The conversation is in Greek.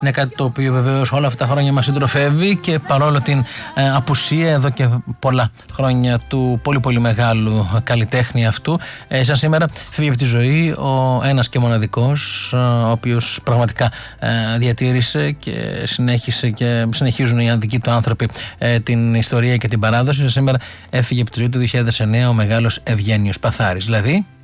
Είναι κάτι το οποίο βεβαίως όλα αυτά τα χρόνια μας συντροφεύει και παρόλο την απουσία εδώ και πολλά χρόνια του πολύ πολύ μεγάλου καλλιτέχνη αυτού, σαν σήμερα φύγει από τη ζωή ο ένας και μοναδικός, ο οποίος πραγματικά διατήρησε και συνέχισε και συνεχίζουν οι δικοί του άνθρωποι την ιστορία και την παράδοση. Σαν σήμερα έφυγε από τη ζωή του 2009 ο μεγάλος Ευγένιος Παθάρης, δηλαδή